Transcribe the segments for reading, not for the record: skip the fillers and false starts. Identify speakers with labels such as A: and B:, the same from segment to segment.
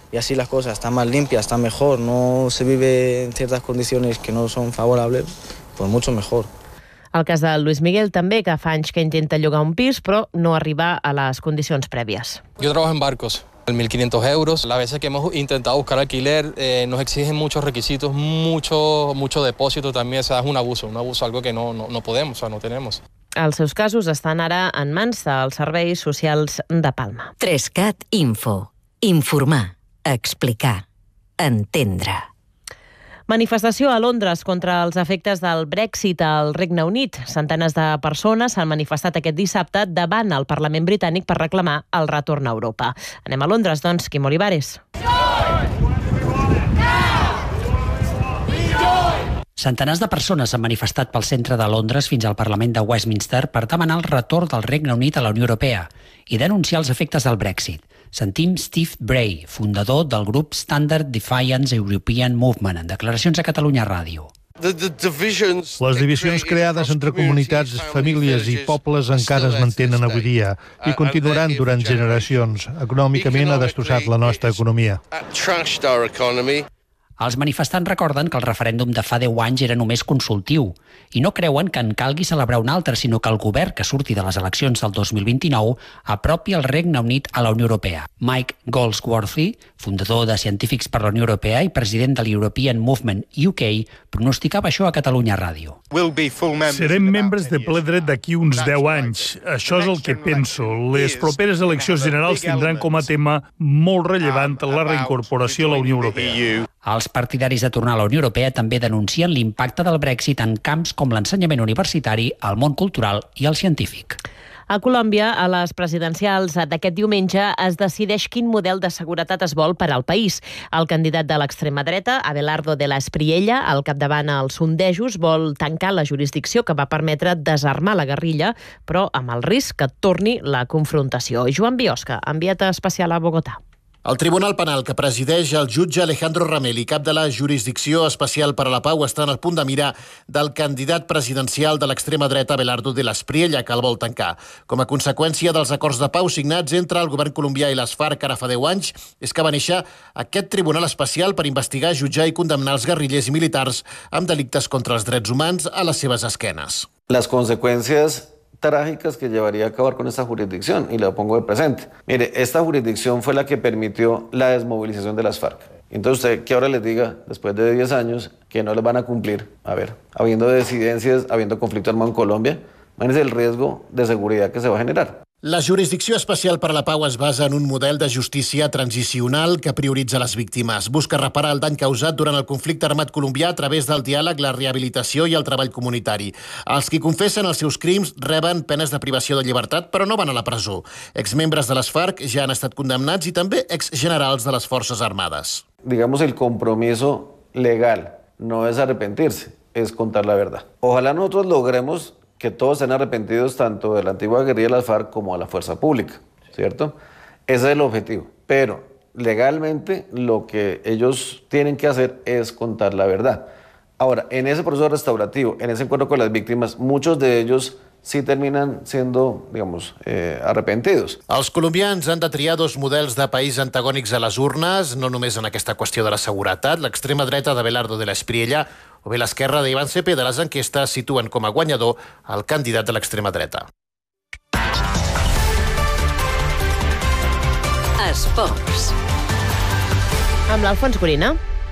A: y así las cosas están más limpias, están mejor, no se vive en ciertas condiciones que no son favorables, pues mucho mejor.
B: El cas de Luis Miguel també, que fa anys que intenta llogar un pis, però no arriba a les condicions prèvies.
C: Yo trabajo en barcos. 1.500 euros. Las veces que hemos intentado buscar alquiler nos exigen muchos requisitos, mucho depósito también. O sea, es un abuso, algo que no podemos, o sea, no tenemos.
B: Els seus casos estan ara en mans dels serveis socials de Palma.
D: 3CAT Info. Informar, explicar, entendre.
B: Manifestació a Londres contra els efectes del Brexit al Regne Unit. Centenars de persones s'han manifestat aquest dissabte davant el Parlament britànic per reclamar el retorn a Europa. Anem a Londres, doncs, Quim Olivares.
E: Centenars de persones s'han manifestat pel centre de Londres fins al Parlament de Westminster per demanar el retorn del Regne Unit a la Unió Europea i denunciar els efectes del Brexit. Sentim Steve Bray, fundador del grup Standard Defiance European Movement, en declaracions a Catalunya Ràdio.
F: Les divisions creades entre comunitats, famílies i pobles encara es mantenen avui dia i continuaran durant generacions. Econòmicament ha destrossat la nostra economia.
E: Els manifestants recorden que el referèndum de fa 10 anys era només consultiu i no creuen que en calgui celebrar un altre, sinó que el govern que surti de les eleccions del 2029 apropi el Regne Unit a la Unió Europea. Mike Goldsworthy, fundador de Científics per la Unió Europea i president de l'European Movement UK, pronosticava això a Catalunya Ràdio.
F: Serem membres de ple dret d'aquí uns 10 anys. Això és el que penso. Les properes eleccions generals tindran com a tema molt rellevant la reincorporació a la Unió Europea.
E: Els partidaris de tornar a la Unió Europea també denuncien l'impacte del Brexit en camps com l'ensenyament universitari, el món cultural i el científic.
B: A Colòmbia, a les presidencials d'aquest diumenge, es decideix quin model de seguretat es vol per al país. El candidat de l'extrema dreta, Abelardo de la Espriella, al capdavant als sondejos, vol tancar la jurisdicció que va permetre desarmar la guerrilla, però amb el risc que torni la confrontació. Joan Biosca, enviat especial a Bogotà.
G: El Tribunal Penal que presideix el jutge Alejandro Rameli, cap de la Jurisdicció Especial per a la Pau, està en el punt de mira del candidat presidencial de l'extrema dreta Abelardo de la Espriella, que el vol tancar. Com a conseqüència dels acords de pau signats entre el govern colombià i les FARC ara fa 10 anys, és que va néixer aquest Tribunal Especial per investigar, jutjar i condemnar els guerrillers i militars amb delictes contra els drets humans a les seves esquenes.
H: Las consecuencias trágicas que llevaría a acabar con esta jurisdicción, y lo pongo de presente. Mire, esta jurisdicción fue la que permitió la desmovilización de las FARC. Entonces usted que ahora les diga, después de 10 años, que no les van a cumplir, a ver, habiendo disidencias, habiendo conflicto armado en Colombia, imagínense el riesgo de seguridad que se va a generar.
G: La Jurisdicció Especial per a la Pau es basa en un model de justícia transicional que prioritza les víctimes. Busca reparar el dany causat durant el conflicte armat colombià a través del diàleg, la rehabilitació i el treball comunitari. Els qui confessen els seus crims reben penes de privació de llibertat, però no van a la presó. Exmembres de les FARC ja han estat condemnats i també exgenerals de les Forces Armades.
H: Digamos, el compromiso legal no es arrepentirse, es contar la verdad. Ojalá nosotros logremos que todos estén arrepentidos tanto de la antigua guerrilla de las FARC como de la fuerza pública, ¿cierto? Ese es el objetivo. Pero legalmente lo que ellos tienen que hacer es contar la verdad. Ahora, en ese proceso restaurativo, en ese encuentro con las víctimas, muchos de ellos sí terminan siendo, digamos, arrepentidos.
G: Els colombians han de triar dos models de país antagònics a les urnes, no només en aquesta qüestió de la seguretat. L'extrema dreta d'Abelardo de la Espriella o bé l'esquerra d'Iván Cepeda. Les enquestes situen com a guanyador el candidat de l'extrema dreta.
D: Esports.
B: Amb l'Alfons Gorina.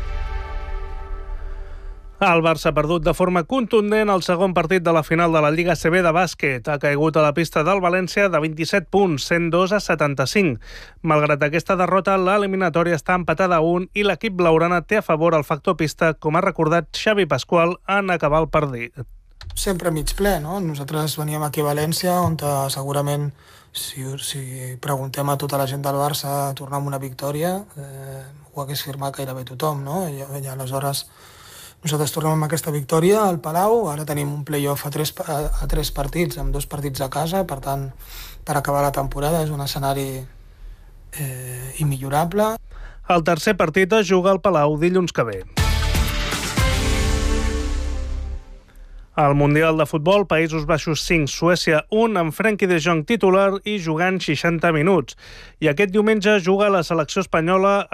I: El Barça ha perdut de forma contundent el segon partit de la final de la Lliga ACB de bàsquet. Ha caigut a la pista del València de 27 punts, 102-75. Malgrat aquesta derrota, l'eliminatòria està empatada a 1 i l'equip blaugrana té a favor el factor pista, com ha recordat Xavi Pasqual en acabar el partit.
J: Sempre mig ple, no? Nosaltres veníem aquí a València, on segurament, si preguntem a tota la gent del Barça tornar amb una victòria, ho hagués firmat gairebé tothom, no? I aleshores nosaltres tornem amb aquesta victòria al Palau, ara tenim un play-off a tres partits, amb 2 partits a casa, per tant, per acabar la temporada és un escenari immillorable.
I: El tercer partit es juga al Palau dilluns que ve. Al Mundial de Futbol, Països Baixos 5, Suècia 1, amb Frenkie de Jong titular i jugant 60 minuts. I aquest diumenge juga la selecció espanyola